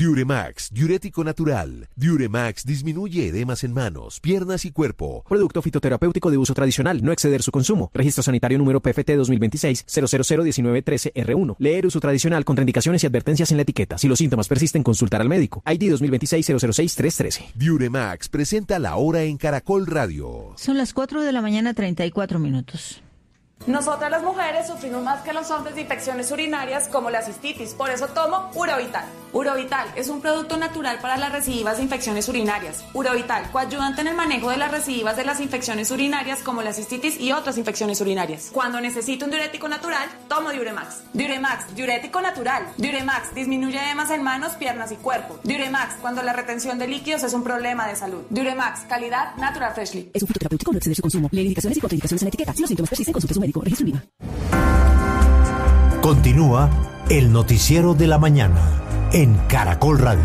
Diuremax, diurético natural. Diuremax disminuye edemas en manos, piernas y cuerpo. Producto fitoterapéutico de uso tradicional, no exceder su consumo. Registro sanitario número PFT 2026-0001913R1. Leer uso tradicional, contraindicaciones y advertencias en la etiqueta. Si los síntomas persisten, consultar al médico. ID 2026-006-313. Diuremax presenta La Hora en Caracol Radio. Son las 4 de la mañana, 34 minutos. Nosotras las mujeres sufrimos más que los hombres de infecciones urinarias como la cistitis, por eso tomo Urovital. Urovital es un producto natural para las recidivas de infecciones urinarias. Urovital, coayudante en el manejo de las recidivas de las infecciones urinarias como la cistitis y otras infecciones urinarias. Cuando necesito un diurético natural, tomo Diuremax. Diuremax, diurético natural. Diuremax disminuye edemas en manos, piernas y cuerpo. Diuremax, cuando la retención de líquidos es un problema de salud. Diuremax, calidad Natural Freshly. Es un fitoterapéutico, no exceder su consumo. Lee indicaciones y contraindicaciones en la etiqueta. Si los síntomas persisten, consulte a su médico. Registro INVIMA. Continúa el noticiero de la mañana en Caracol Radio.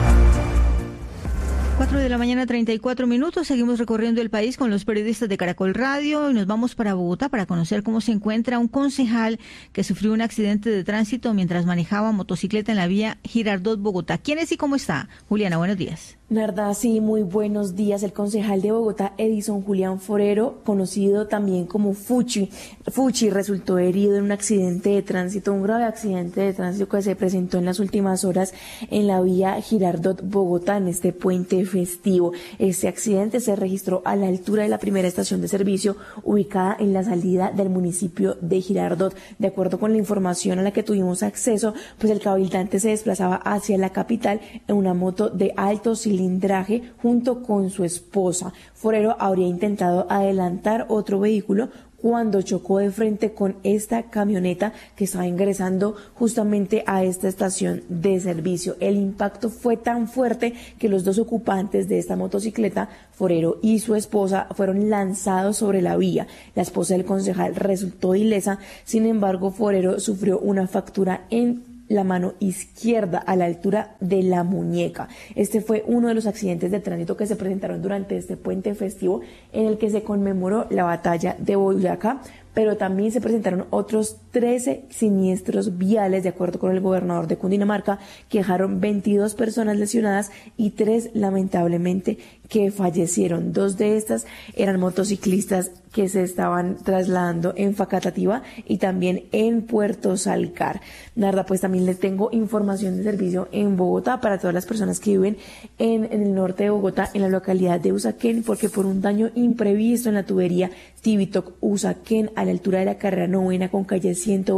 4 de la mañana, 34 minutos. Seguimos recorriendo el país con los periodistas de Caracol Radio y nos vamos para Bogotá para conocer cómo se encuentra un concejal que sufrió un accidente de tránsito mientras manejaba motocicleta en la vía Girardot, Bogotá. ¿Quién es y cómo está? Juliana, buenos días. Narda, sí, muy buenos días. El concejal de Bogotá, Edison Julián Forero, conocido también como Fuchi, resultó herido en un accidente de tránsito, un grave accidente de tránsito que se presentó en las últimas horas en la vía Girardot, Bogotá, en este puente festivo. Este accidente se registró a la altura de la primera estación de servicio ubicada en la salida del municipio de Girardot. De acuerdo con la información a la que tuvimos acceso, pues el cabildante se desplazaba hacia la capital en una moto de alto cilindraje junto con su esposa. Forero habría intentado adelantar otro vehículo cuando chocó de frente con esta camioneta que estaba ingresando justamente a esta estación de servicio. El impacto fue tan fuerte que los dos ocupantes de esta motocicleta, Forero y su esposa, fueron lanzados sobre la vía. La esposa del concejal resultó ilesa, sin embargo, Forero sufrió una fractura en la mano izquierda a la altura de la muñeca. Este fue uno de los accidentes de tránsito que se presentaron durante este puente festivo en el que se conmemoró la batalla de Boyacá, pero también se presentaron otros 13 siniestros viales, de acuerdo con el gobernador de Cundinamarca, que dejaron 22 personas lesionadas y 3 lamentablemente que fallecieron. 2 de estas eran motociclistas que se estaban trasladando en Facatativá y también en Puerto Salcar. Narda, pues también les tengo información de servicio en Bogotá para todas las personas que viven en el norte de Bogotá, en la localidad de Usaquén, porque por un daño imprevisto en la tubería Tibitoc-Usaquén, a la altura de la carrera 9 con calle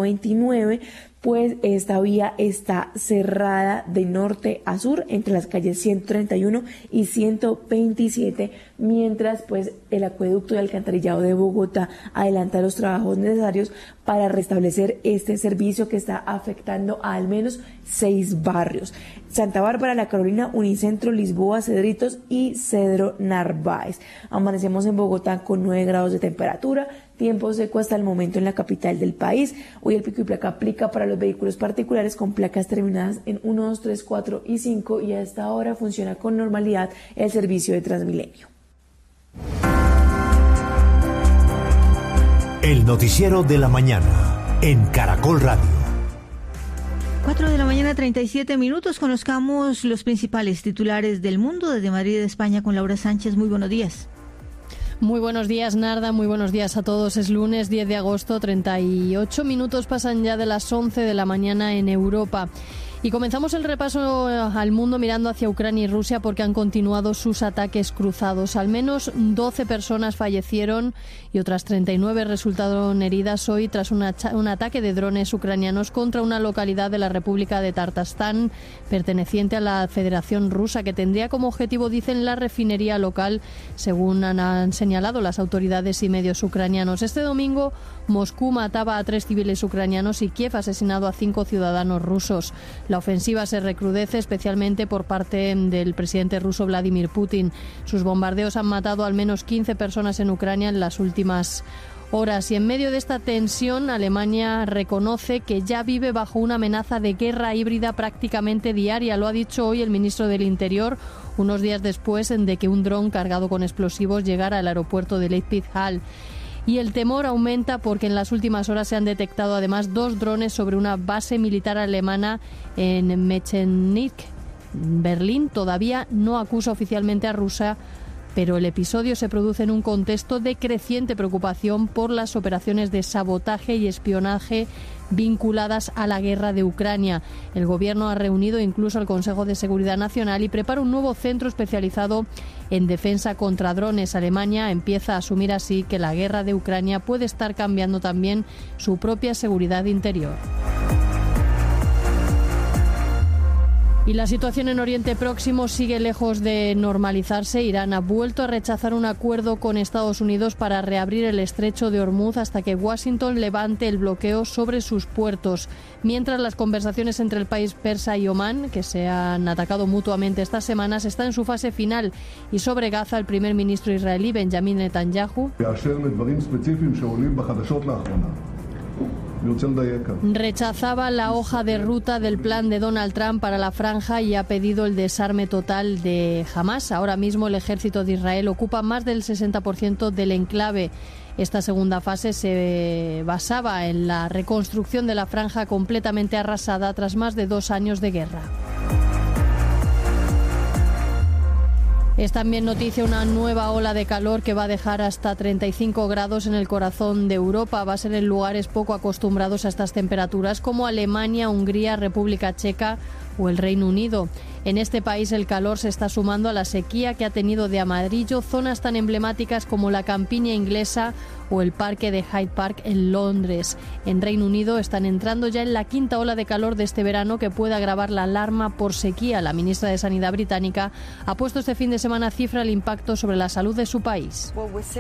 129, pues esta vía está cerrada de norte a sur entre las calles 131 y 127, mientras pues el acueducto y alcantarillado de Bogotá adelanta los trabajos necesarios para restablecer este servicio que está afectando a al menos 6 barrios: Santa Bárbara, La Carolina, Unicentro, Lisboa, Cedritos y Cedro Narváez. Amanecemos en Bogotá con 9 grados de temperatura, tiempo seco hasta el momento en la capital del país. Hoy el pico y placa aplica para los vehículos particulares con placas terminadas en 1, 2, 3, 4 y 5 y a esta hora funciona con normalidad el servicio de Transmilenio. El noticiero de la mañana en Caracol Radio. 4 de la mañana, 37 minutos. Conozcamos los principales titulares del mundo desde Madrid, España, con Laura Sánchez. Muy buenos días. Muy buenos días, Narda. Muy buenos días a todos. Es lunes 10 de agosto, 38 minutos pasan ya de las 11 de la mañana en Europa. Y comenzamos el repaso al mundo mirando hacia Ucrania y Rusia porque han continuado sus ataques cruzados. Al menos 12 personas fallecieron y otras 39 resultaron heridas hoy tras un ataque de drones ucranianos contra una localidad de la República de Tartastán perteneciente a la Federación Rusa, que tendría como objetivo, dicen, la refinería local, según han señalado las autoridades y medios ucranianos. Este domingo Moscú mataba a 3 civiles ucranianos y Kiev ha asesinado a 5 ciudadanos rusos. La ofensiva se recrudece especialmente por parte del presidente ruso Vladimir Putin. Sus bombardeos han matado al menos 15 personas en Ucrania en las últimas horas. Y en medio de esta tensión, Alemania reconoce que ya vive bajo una amenaza de guerra híbrida prácticamente diaria. Lo ha dicho hoy el ministro del Interior, unos días después de que un dron cargado con explosivos llegara al aeropuerto de Leipzig-Hall. Y el temor aumenta porque en las últimas horas se han detectado además 2 drones sobre una base militar alemana en Mechernich, Berlín todavía no acusa oficialmente a Rusia, pero el episodio se produce en un contexto de creciente preocupación por las operaciones de sabotaje y espionaje vinculadas a la guerra de Ucrania. El gobierno ha reunido incluso al Consejo de Seguridad Nacional y prepara un nuevo centro especializado en defensa contra drones. Alemania empieza a asumir así que la guerra de Ucrania puede estar cambiando también su propia seguridad interior. Y la situación en Oriente Próximo sigue lejos de normalizarse. Irán ha vuelto a rechazar un acuerdo con Estados Unidos para reabrir el estrecho de Hormuz hasta que Washington levante el bloqueo sobre sus puertos. Mientras las conversaciones entre el país persa y Omán, que se han atacado mutuamente estas semanas, están en su fase final. Y sobre Gaza, el primer ministro israelí Benjamin Netanyahu rechazaba la hoja de ruta del plan de Donald Trump para la franja y ha pedido el desarme total de Hamás. Ahora mismo el ejército de Israel ocupa más del 60% del enclave. Esta segunda fase se basaba en la reconstrucción de la franja completamente arrasada tras más de 2 años de guerra. Es también noticia una nueva ola de calor que va a dejar hasta 35 grados en el corazón de Europa. Va a ser en lugares poco acostumbrados a estas temperaturas como Alemania, Hungría, República Checa o el Reino Unido. En este país el calor se está sumando a la sequía que ha tenido de amarillo zonas tan emblemáticas como la campiña inglesa o el parque de Hyde Park en Londres. En Reino Unido están entrando ya en la quinta ola de calor de este verano que puede agravar la alarma por sequía. La ministra de Sanidad británica ha puesto este fin de semana cifra al impacto sobre la salud de su país.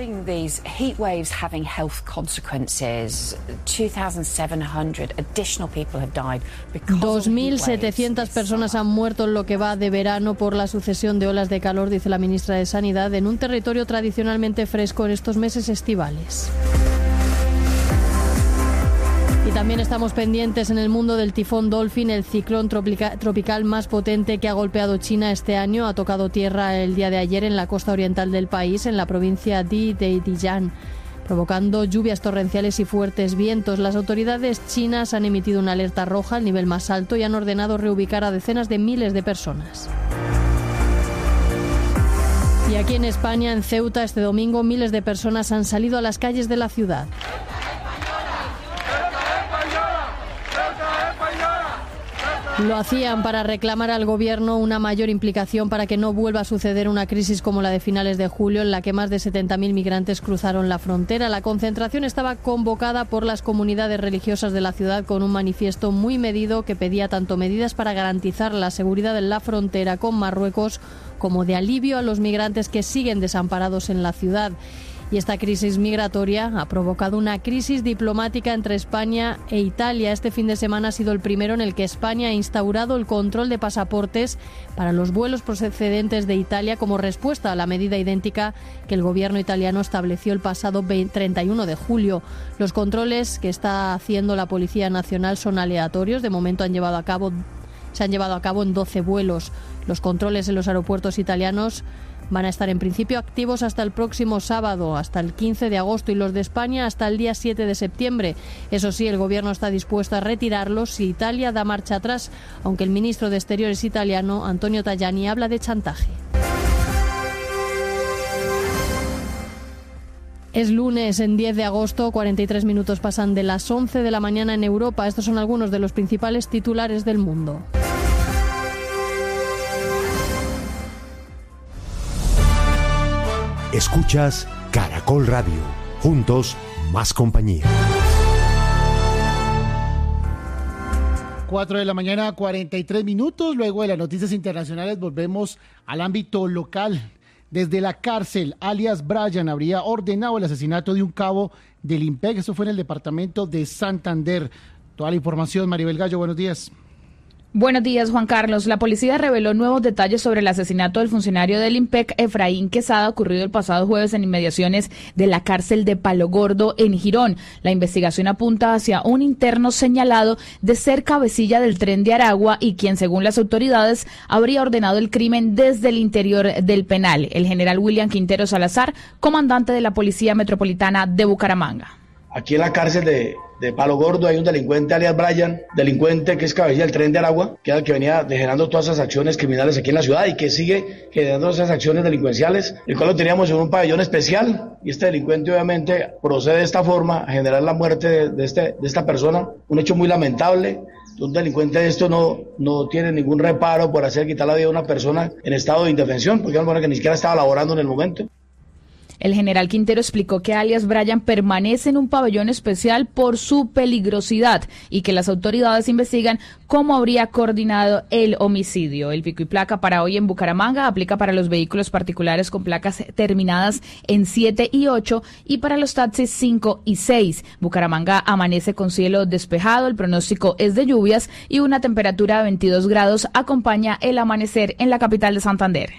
2.700 personas han muerto en lo que va de verano por la sucesión de olas de calor, dice la ministra de Sanidad, en un territorio tradicionalmente fresco en estos meses estivales. Y también estamos pendientes en el mundo del tifón Dolphin, el ciclón tropical más potente que ha golpeado China este año. Ha tocado tierra el día de ayer en la costa oriental del país, en la provincia de Dijiang, provocando lluvias torrenciales y fuertes vientos. Las autoridades chinas han emitido una alerta roja, el nivel más alto, y han ordenado reubicar a decenas de miles de personas. Y aquí en España, en Ceuta, este domingo, miles de personas han salido a las calles de la ciudad. Lo hacían para reclamar al gobierno una mayor implicación para que no vuelva a suceder una crisis como la de finales de julio, en la que más de 70.000 migrantes cruzaron la frontera. La concentración estaba convocada por las comunidades religiosas de la ciudad con un manifiesto muy medido que pedía tanto medidas para garantizar la seguridad en la frontera con Marruecos como de alivio a los migrantes que siguen desamparados en la ciudad. Y esta crisis migratoria ha provocado una crisis diplomática entre España e Italia. Este fin de semana ha sido el primero en el que España ha instaurado el control de pasaportes para los vuelos procedentes de Italia como respuesta a la medida idéntica que el gobierno italiano estableció el pasado 31 de julio. Los controles que está haciendo la Policía Nacional son aleatorios. De momento se han llevado a cabo en 12 vuelos. Los controles en los aeropuertos italianos van a estar en principio activos hasta el próximo sábado, hasta el 15 de agosto, y los de España hasta el día 7 de septiembre. Eso sí, el gobierno está dispuesto a retirarlos si Italia da marcha atrás, aunque el ministro de Exteriores italiano, Antonio Tajani, habla de chantaje. Es lunes, en 10 de agosto, 43 minutos pasan de las 11 de la mañana en Europa. Estos son algunos de los principales titulares del mundo. Escuchas Caracol Radio. Juntos, más compañía. 4 de la mañana, 43 minutos. Luego de las noticias internacionales volvemos al ámbito local. Desde la cárcel, alias Brian habría ordenado el asesinato de un cabo del IMPEC. Eso fue en el departamento de Santander. Toda la información, Maribel Gallo, buenos días. Buenos días, Juan Carlos. La policía reveló nuevos detalles sobre el asesinato del funcionario del IMPEC, Efraín Quesada, ocurrido el pasado jueves en inmediaciones de la cárcel de Palo Gordo, en Girón. La investigación apunta hacia un interno señalado de ser cabecilla del Tren de Aragua y quien, según las autoridades, habría ordenado el crimen desde el interior del penal. El general William Quintero Salazar, comandante de la Policía Metropolitana de Bucaramanga. Aquí en la cárcel de Palo Gordo hay un delincuente alias Brian, delincuente que es cabecilla del Tren de Aragua, que era el que venía generando todas esas acciones criminales aquí en la ciudad y que sigue generando esas acciones delincuenciales, el cual lo teníamos en un pabellón especial, y este delincuente obviamente procede de esta forma a generar la muerte de esta persona, un hecho muy lamentable. Un delincuente de esto no tiene ningún reparo por hacer quitar la vida a una persona en estado de indefensión, porque es una persona que ni siquiera estaba laborando en el momento. El general Quintero explicó que alias Brian permanece en un pabellón especial por su peligrosidad y que las autoridades investigan cómo habría coordinado el homicidio. El pico y placa para hoy en Bucaramanga aplica para los vehículos particulares con placas terminadas en 7 y 8 y para los taxis 5 y 6. Bucaramanga amanece con cielo despejado, el pronóstico es de lluvias y una temperatura de 22 grados acompaña el amanecer en la capital de Santander.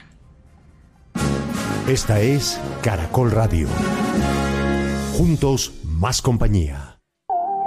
Esta es Caracol Radio. Juntos, más compañía.